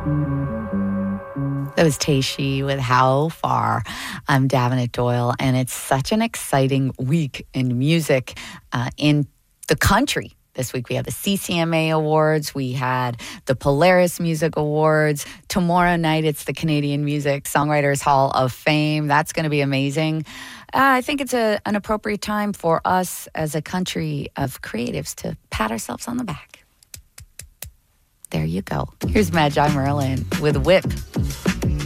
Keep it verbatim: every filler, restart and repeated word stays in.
That was Taishi with How Far. I'm Davenant Doyle, and it's such an exciting week in music uh, in the country. This week we have the C C M A Awards, we had the Polaris Music Awards. Tomorrow night it's the Canadian Music Songwriters Hall of Fame. That's going to be amazing. Uh, I think it's a, an appropriate time for us as a country of creatives to pat ourselves on the back. There you go. Here's Magi Merlin with Whip.